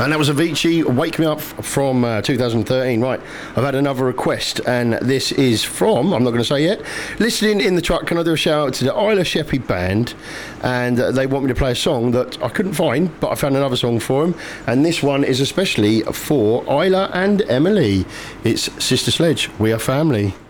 And that was Avicii, Wake Me Up from 2013. Right, I've had another request, and this is from, I'm not going to say yet, listening in the truck. Can I do a shout out to the Isla Sheppey Band? And they want me to play a song that I couldn't find, but I found another song for them. And this one is especially for Isla and Emily. It's Sister Sledge, We Are Family.